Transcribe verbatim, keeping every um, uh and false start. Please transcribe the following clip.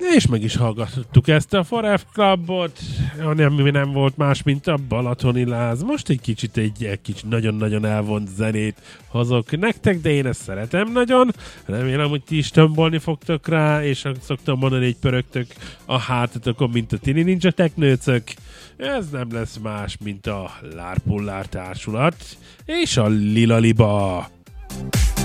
És meg is hallgattuk ezt a Forever Clubot, ami nem volt más, mint a Balatoni Láz. Most egy kicsit egy, egy kicsit nagyon-nagyon elvont zenét hozok nektek, de én ezt szeretem nagyon. Remélem, hogy ti is tömbolni fogtok rá, és szoktam mondani, hogy pörögtök a hátatokon, mint a Tini Ninja Teknőcök. Ez nem lesz más, mint a Lárpullár Társulat és a Lila Liba.